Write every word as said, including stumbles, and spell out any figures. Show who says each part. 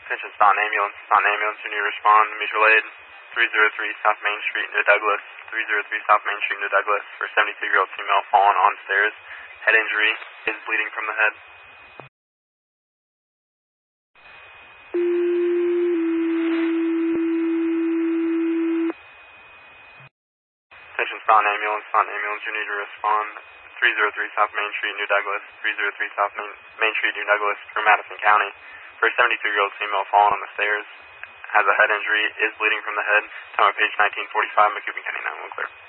Speaker 1: Attention, Staunton Ambulance. Staunton Ambulance, you need to respond. Mutual aid, three oh three South Main Street, New Douglas. three oh three South Main Street, New Douglas, for a seventy-two-year-old female fallen on stairs. Head injury, is bleeding from the head. Attention, Staunton Ambulance. Staunton Ambulance, you need to respond. three oh three South Main Street, New Douglas. three oh three South Main, Main Street, New Douglas, for Madison County, for a seventy-two-year-old female fallen on the stairs. Has a head injury, is bleeding from the head. Time of page nineteen forty-five, McCoupin County nine one one clear.